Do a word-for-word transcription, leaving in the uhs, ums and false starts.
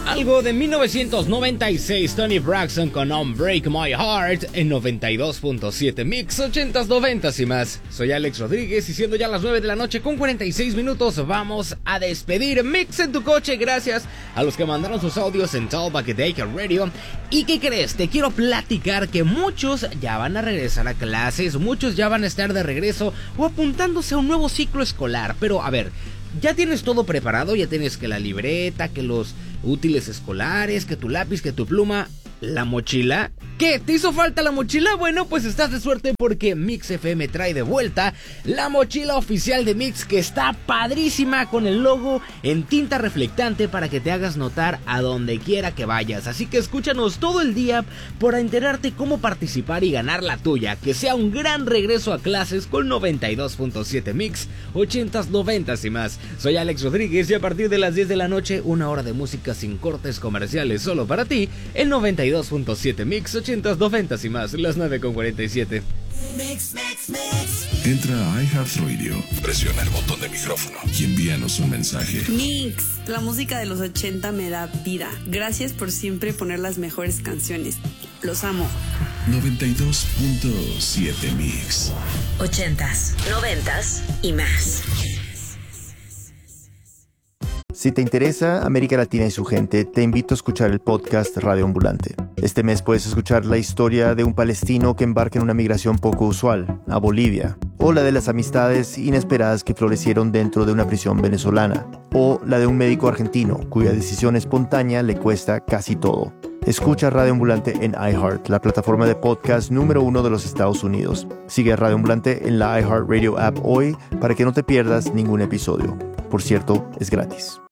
Algo de mil novecientos noventa y seis, Toni Braxton con Unbreak My Heart en noventa y dos punto siete Mix, ochentas, noventas y más. Soy Alex Rodríguez y siendo ya las nueve de la noche con cuarenta y seis minutos, vamos a despedir Mix en tu coche. Gracias a los que mandaron sus audios en Talkback Radio. ¿Y qué crees? Te quiero platicar que muchos ya van a regresar a clases, muchos ya van a estar de regreso o apuntándose a un nuevo ciclo escolar. Pero a ver, ¿ya tienes todo preparado? ¿Ya tienes que la libreta, que los útiles escolares, que tu lápiz, que tu pluma, la mochila? ¿Qué? ¿Te hizo falta la mochila? Bueno, pues estás de suerte porque Mix F M trae de vuelta la mochila oficial de Mix, que está padrísima con el logo en tinta reflectante para que te hagas notar a donde quiera que vayas. Así que escúchanos todo el día para enterarte cómo participar y ganar la tuya. Que sea un gran regreso a clases con noventa y dos punto siete Mix, ochentas, noventas y más. Soy Alex Rodríguez y a partir de las diez de la noche, una hora de música sin cortes comerciales solo para ti en noventa y dos punto siete Mix, ochentas, noventas y más, las nueve con cuarenta y siete. Mix, mix, mix. Entra a iHeartRadio, presiona el botón de micrófono y envíanos un mensaje. Mix, la música de los ochenta me da vida. Gracias por siempre poner las mejores canciones. Los amo. noventa y dos punto siete Mix. Ochentas, noventas y más. Si te interesa América Latina y su gente, te invito a escuchar el podcast Radio Ambulante. Este mes puedes escuchar la historia de un palestino que embarca en una migración poco usual, a Bolivia, o la de las amistades inesperadas que florecieron dentro de una prisión venezolana, o la de un médico argentino cuya decisión espontánea le cuesta casi todo. Escucha Radio Ambulante en iHeart, la plataforma de podcast número uno de los Estados Unidos. Sigue a Radio Ambulante en la iHeartRadio app hoy para que no te pierdas ningún episodio. Por cierto, es gratis.